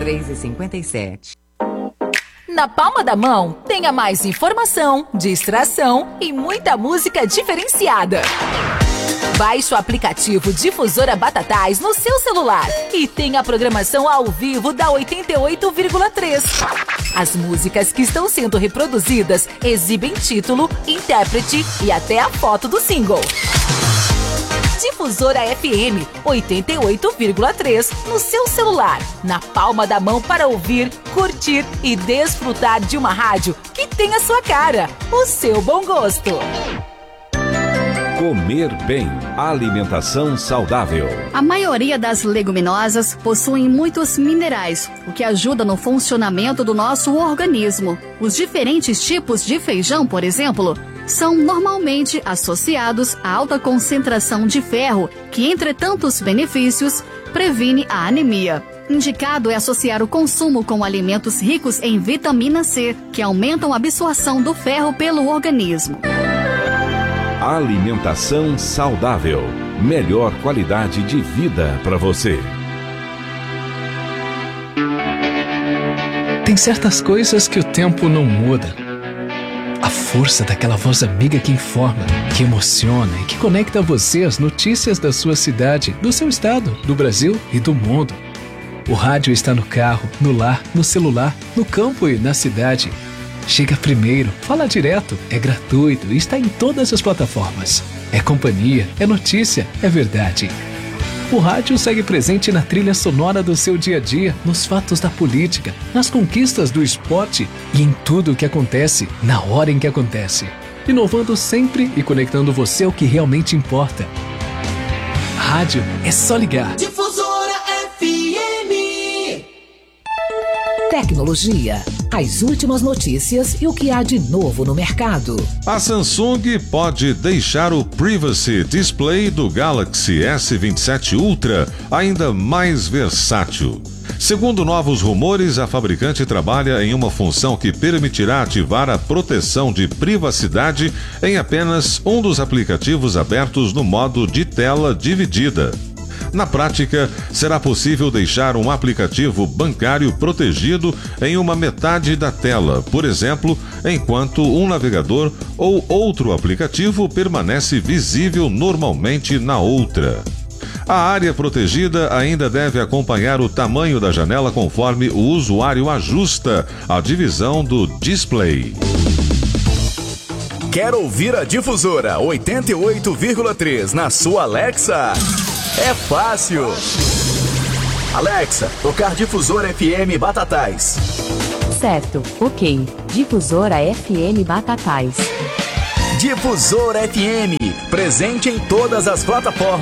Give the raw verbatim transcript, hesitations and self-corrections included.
três e cinquenta e sete. Na palma da mão, tenha mais informação, distração e muita música diferenciada. Baixe o aplicativo Difusora Batatais no seu celular e tenha a programação ao vivo da oitenta e oito vírgula três. As músicas que estão sendo reproduzidas exibem título, intérprete e até a foto do single. Difusora F M oitenta e oito vírgula três no seu celular, na palma da mão para ouvir, curtir e desfrutar de uma rádio que tem a sua cara, o seu bom gosto. Comer bem, alimentação saudável. A maioria das leguminosas possuem muitos minerais, o que ajuda no funcionamento do nosso organismo. Os diferentes tipos de feijão, por exemplo, são normalmente associados a alta concentração de ferro, que, entre tantos benefícios, previne a anemia. Indicado é associar o consumo com alimentos ricos em vitamina C, que aumentam a absorção do ferro pelo organismo. Alimentação saudável. Melhor qualidade de vida para você. Tem certas coisas que o tempo não muda. A força daquela voz amiga que informa, que emociona e que conecta você às notícias da sua cidade, do seu estado, do Brasil e do mundo. O rádio está no carro, no lar, no celular, no campo e na cidade. Chega primeiro, fala direto, é gratuito e está em todas as plataformas. É companhia, é notícia, é verdade. O rádio segue presente na trilha sonora do seu dia a dia, nos fatos da política, nas conquistas do esporte e em tudo o que acontece, na hora em que acontece. Inovando sempre e conectando você ao que realmente importa. Rádio é só ligar. Difusora F M. Tecnologia, as últimas notícias e o que há de novo no mercado. A Samsung pode deixar o Privacy Display do Galaxy S vinte e sete Ultra ainda mais versátil. Segundo novos rumores, a fabricante trabalha em uma função que permitirá ativar a proteção de privacidade em apenas um dos aplicativos abertos no modo de tela dividida. Na prática, será possível deixar um aplicativo bancário protegido em uma metade da tela, por exemplo, enquanto um navegador ou outro aplicativo permanece visível normalmente na outra. A área protegida ainda deve acompanhar o tamanho da janela conforme o usuário ajusta a divisão do display. Quer ouvir a Difusora oitenta e oito vírgula três na sua Alexa? É fácil! Alexa, tocar Difusora F M Batatais. Certo, ok. Difusora F M Batatais. Difusora F M, presente em todas as plataformas.